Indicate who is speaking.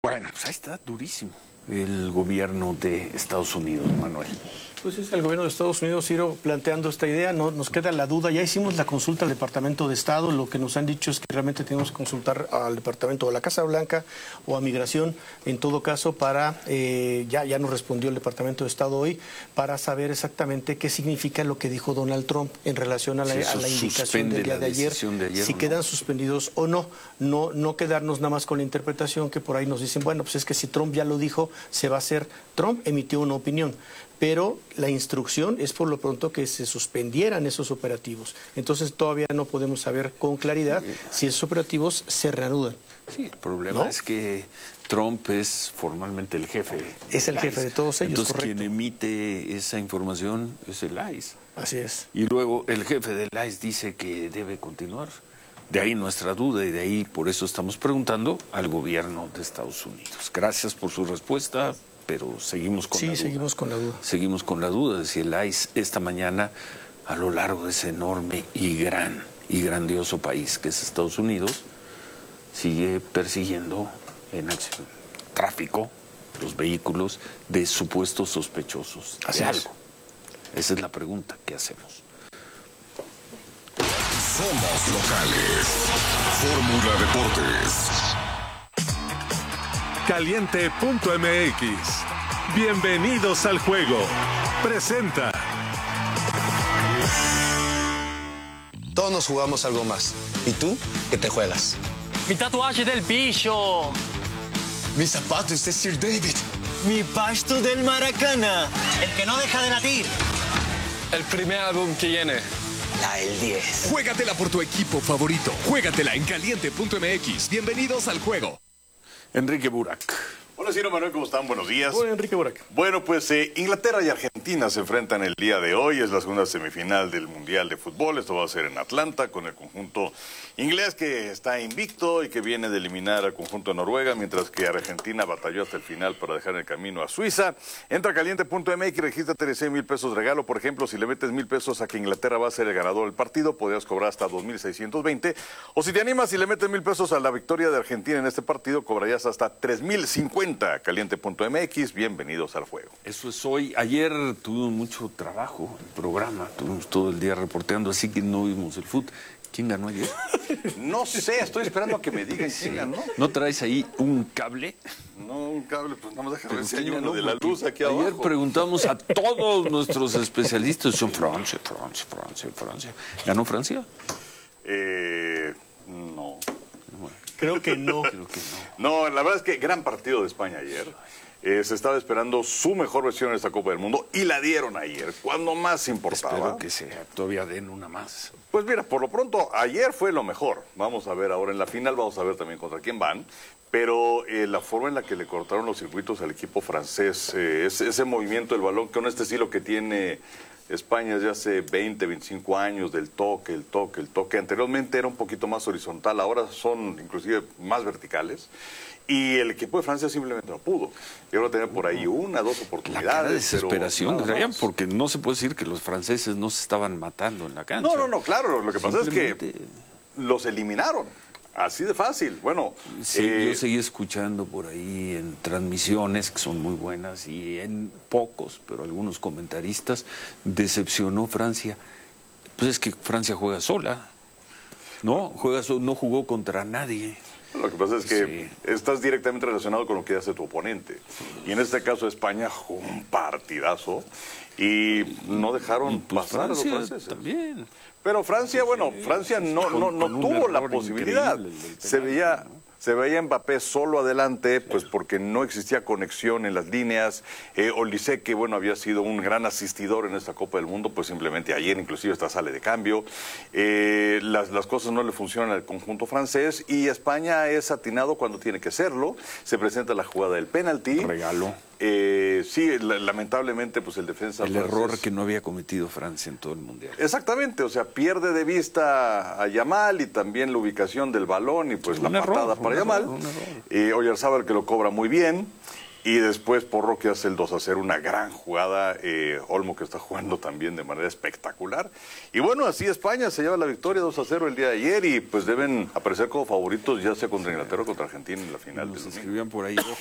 Speaker 1: Bueno, pues ahí está durísimo el gobierno de Estados Unidos, Manuel.
Speaker 2: Pues es el gobierno de Estados Unidos, Ciro, planteando esta idea. No nos queda la duda. Ya hicimos la consulta al Departamento de Estado. Lo que nos han dicho es que realmente tenemos que consultar al Departamento de la Casa Blanca o a Migración, en todo caso, para ya nos respondió el Departamento de Estado hoy, para saber exactamente qué significa lo que dijo Donald Trump en relación a la indicación del día de ayer, si quedan suspendidos o no. No quedarnos nada más con la interpretación que por ahí nos dicen, bueno, pues es que si Trump ya lo dijo, se va a hacer. Trump emitió una opinión, pero la instrucción es por lo pronto que se suspendieran esos operativos. Entonces todavía no podemos saber con claridad si esos operativos se reanudan.
Speaker 1: Sí, el problema es que Trump es formalmente el jefe.
Speaker 2: Es el jefe de todos ellos,
Speaker 1: entonces,
Speaker 2: correcto.
Speaker 1: quien emite esa información es el ICE.
Speaker 2: Así es.
Speaker 1: Y luego el jefe del ICE dice que debe continuar. De ahí nuestra duda y de ahí por eso estamos preguntando al gobierno de Estados Unidos. Gracias por su respuesta, pero seguimos con la duda.
Speaker 2: Sí, seguimos con la duda.
Speaker 1: Seguimos con la duda de si el ICE esta mañana, a lo largo de ese enorme y grandioso país que es Estados Unidos, sigue persiguiendo en tráfico los vehículos de supuestos sospechosos de algo. Esa es la pregunta que hacemos.
Speaker 3: Somos locales. Fórmula Deportes.
Speaker 4: Caliente.mx. Bienvenidos al juego. Presenta.
Speaker 5: Todos nos jugamos algo más. ¿Y tú? ¿Qué te juegas?
Speaker 6: Mi tatuaje del bicho.
Speaker 5: Mis zapatos de Sir David.
Speaker 6: Mi pasto del Maracana. El que no deja de latir.
Speaker 7: El primer álbum que viene.
Speaker 5: La del 10.
Speaker 3: Juégatela por tu equipo favorito. Juégatela en Caliente.mx. Bienvenidos al juego.
Speaker 1: Enrique Burak.
Speaker 8: Hola, Ciro, Manuel, ¿cómo están? Buenos días.
Speaker 2: Hola, Enrique Burak.
Speaker 8: Bueno, pues Inglaterra y Argentina se enfrentan el día de hoy. Es la segunda semifinal del Mundial de Fútbol. Esto va a ser en Atlanta con el conjunto inglés que está invicto y que viene de eliminar al conjunto de Noruega, mientras que Argentina batalló hasta el final para dejar el camino a Suiza. Entra a Caliente.mx y regístrate 16,000 pesos de regalo. Por ejemplo, si le metes 1,000 pesos a que Inglaterra va a ser el ganador del partido, podrías cobrar hasta 2,620. O si te animas y le metes 1,000 pesos a la victoria de Argentina en este partido, cobrarías hasta 3,050. Caliente.mx, bienvenidos al juego.
Speaker 1: Eso es hoy. Ayer tuvimos mucho trabajo en el programa, tuvimos todo el día reporteando, así que no vimos el fútbol. ¿Quién ganó ayer?
Speaker 8: No sé, estoy esperando a que me digan quién ganó.
Speaker 1: ¿No traes ahí un cable?
Speaker 8: No, un cable, pues nada más déjame ver si hay
Speaker 1: ¿Quién
Speaker 8: uno
Speaker 1: ganó?
Speaker 8: de la luz aquí abajo.
Speaker 1: Ayer preguntamos a todos nuestros especialistas, son Francia. ¿Ganó Francia?
Speaker 8: No.
Speaker 2: Creo que no.
Speaker 8: No, la verdad es que gran partido de España ayer. Se estaba esperando su mejor versión en esta Copa del Mundo y la dieron ayer, cuando más importaba.
Speaker 1: Espero que todavía den una más.
Speaker 8: Pues mira, por lo pronto, ayer fue lo mejor. Vamos a ver ahora en la final, vamos a ver también contra quién van. Pero la forma en la que le cortaron los circuitos al equipo francés, ese movimiento del balón, con este estilo que tiene España desde hace 20, 25 años, del toque, el toque. Anteriormente era un poquito más horizontal, ahora son inclusive más verticales. Y el equipo de Francia simplemente no pudo. Llegó a tener por ahí una, dos oportunidades.
Speaker 1: La cara de desesperación,
Speaker 8: pero
Speaker 1: porque no se puede decir que los franceses no se estaban matando en la cancha.
Speaker 8: No, claro. Lo que pasa es que los eliminaron. Así de fácil. Bueno,
Speaker 1: sí, yo seguí escuchando por ahí en transmisiones que son muy buenas y en pocos, pero algunos comentaristas, decepcionó Francia. Pues es que Francia juega sola, ¿no? No jugó contra nadie.
Speaker 8: Lo que pasa es que estás directamente relacionado con lo que hace tu oponente. Y en este caso España jugó un partidazo y no dejaron pasar a los franceses.
Speaker 1: También.
Speaker 8: Pero Francia, Francia no tuvo la posibilidad. Se veía Mbappé solo adelante, pues porque no existía conexión en las líneas. Olise, que había sido un gran asistidor en esta Copa del Mundo, pues simplemente ayer inclusive hasta sale de cambio. Las cosas no le funcionan al conjunto francés y España es atinado cuando tiene que serlo. Se presenta la jugada del penalti.
Speaker 1: Regalo.
Speaker 8: Sí, lamentablemente pues el defensa
Speaker 1: el
Speaker 8: francés,
Speaker 1: error que no había cometido Francia en todo el Mundial.
Speaker 8: Exactamente, o sea, pierde de vista a Yamal y también la ubicación del balón y pues la patada para Yamal. Oyarzábal que lo cobra muy bien Y después Porro que hace el 2-0, una gran jugada. Olmo que está jugando también de manera espectacular. Y bueno, así España se lleva la victoria 2-0 el día de ayer y pues deben aparecer como favoritos ya sea contra Inglaterra o contra Argentina en la final.
Speaker 1: Nos escribían por ahí,